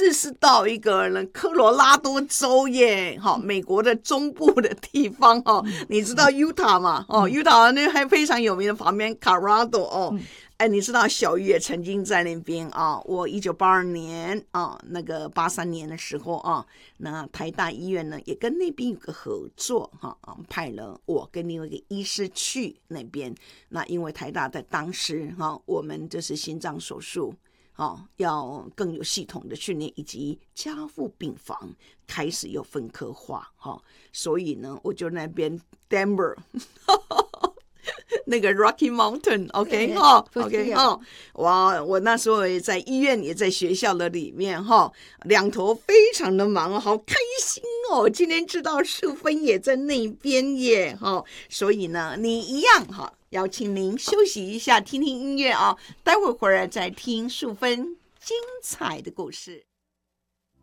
次是到一个科罗拉多州耶，美国的中部的地方你知道 Utah 吗？Utah 那还非常有名的旁边 Colorado 你知道小鱼也曾经在那边我1982年那个83年的时候那台大医院呢也跟那边有个合作派了我跟另外一个医师去那边。那因为台大在当时我们就是心脏手术要更有系统的训练，以及加护病房开始有分科化所以呢我就那边 Denver 那个 Rocky Mountain，OK 哇，我那时候也在医院，也在学校的里面两头非常的忙，好开心今天知道淑芬也在那边耶所以呢，你一样邀请您休息一下，听听音乐待会儿回来再听淑芬精彩的故事。